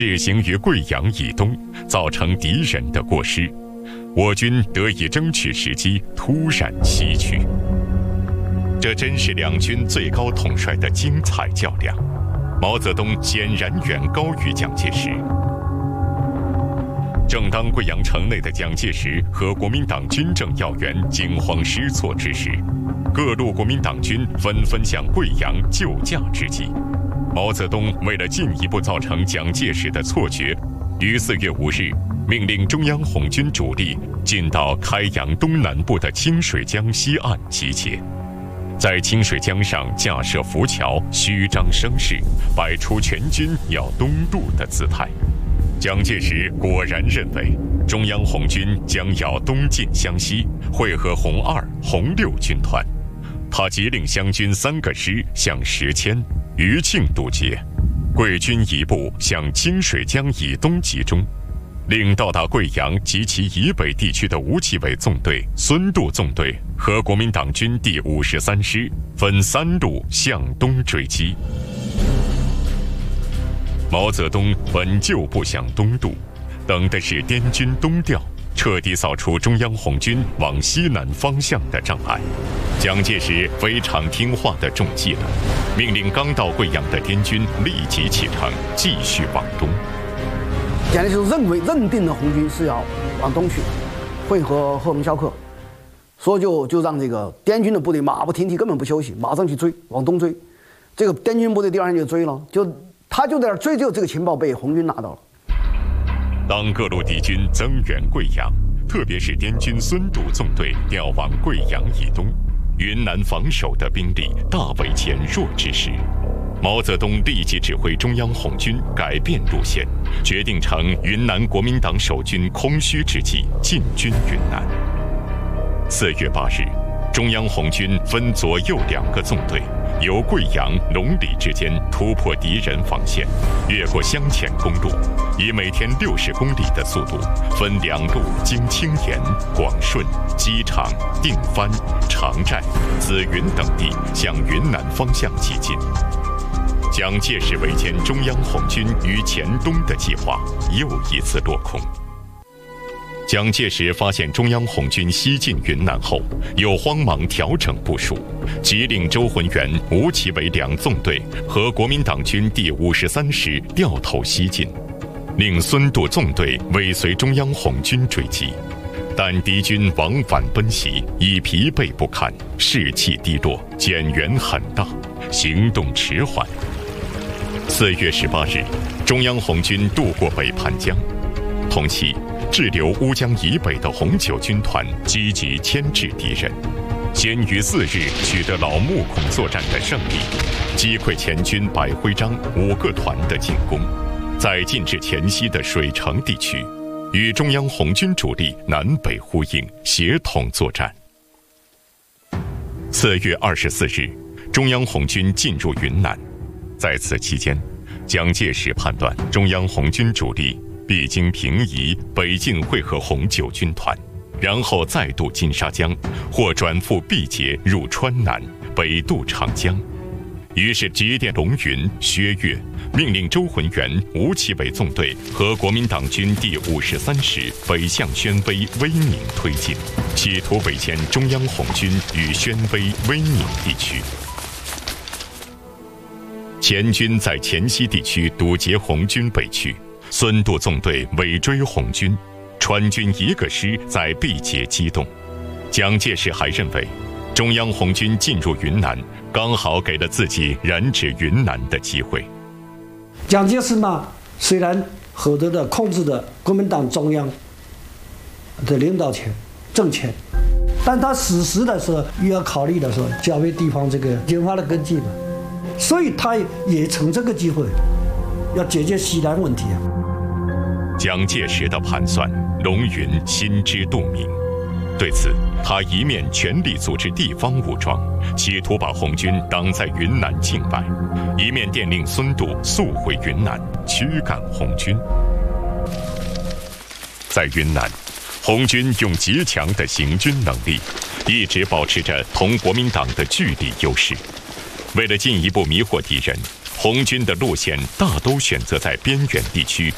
日行于贵阳以东，造成敌人的过失，我军得以争取时机，突然西去。这真是两军最高统帅的精彩较量。毛泽东显然远高于蒋介石。正当贵阳城内的蒋介石和国民党军政要员惊慌失措之时，各路国民党军纷纷向贵阳救驾之际，毛泽东为了进一步造成蒋介石的错觉，于4月5日命令中央红军主力进到开阳东南部的清水江西岸集结，在清水江上架设浮桥，虚张声势，摆出全军要东渡的姿态。蒋介石果然认为中央红军将要东进湘西，会合红2、红6军团，他急令湘军3个师向石阡、余庆渡接，贵军一部向清水江以东集中，令到达贵阳及其以北地区的吴奇伟纵队、孙渡纵队和国民党军第53师分3路向东追击。毛泽东本就不想东渡，等的是滇军东调，彻底扫除中央红军往西南方向的障碍。蒋介石非常听话地中计了，命令刚到贵阳的滇军立即启程，继续往东。 蒋介石认定了红军是要往东去，会合贺龙、萧克，所以就让这个滇军的部队马不停蹄，根本不休息，马上去追，往东追。这个滇军部队第2天就追了，他就在那追，就这个情报被红军拿到了。 当各路敌军增援贵阳，特别是滇军孙渡纵队调往贵阳以东，云南防守的兵力大为减弱之时，毛泽东立即指挥中央红军改变路线，决定乘云南国民党守军空虚之际进军云南。4月8日，中央红军分左右2个纵队，由贵阳、龙里之间突破敌人防线，越过湘黔公路，以每天60公里的速度，分2路经青岩、广顺、机场、定番、长寨、紫云等地向云南方向挤进。蒋介石围歼中央红军于黔东的计划又一次落空。蒋介石发现中央红军西进云南后，又慌忙调整部署，急令周浑元、吴奇伟2纵队和国民党军第53师掉头西进，令孙渡纵队尾随中央红军追击。但敌军往返奔袭，已疲惫不堪，士气低落，减员很大，行动迟缓。4月18日，中央红军渡过北盘江，同期滞留乌江以北的红9军团积极牵制敌人，先于4日取得老木孔作战的胜利，击溃黔军百徽章5个团的进攻，再进至黔西的水城地区，与中央红军主力南北呼应，协同作战。4月24日，中央红军进入云南，在此期间，蒋介石判断中央红军主力必经平宜，北进会合红9军团，然后再渡金沙江，或转赴毕节入川南，北渡长江。于是急电龙云、薛岳，命令周浑元、吴奇伟纵队和国民党军第53师北向宣威、威宁推进，企图围歼中央红军与宣威、威宁地区。黔军在黔西地区堵截红军北区，孙渡纵队尾追红军，川军1个师在毕节机动。蒋介石还认为，中央红军进入云南，刚好给了自己染指云南的机会。 蒋介石嘛，虽然获得了控制的国民党中央的领导权、政权，但他实施的时候又要考虑的时候，剿灭地方这个军阀的根基嘛，所以他也趁这个机会要解决西南问题啊。 蒋介石的盘算，龙云心知肚明。对此，他一面全力组织地方武装，企图把红军挡在云南境外，一面电令孙渡速回云南，驱赶红军。在云南，红军用极强的行军能力，一直保持着同国民党的距离优势。为了进一步迷惑敌人，红军的路线大都选择在边远地区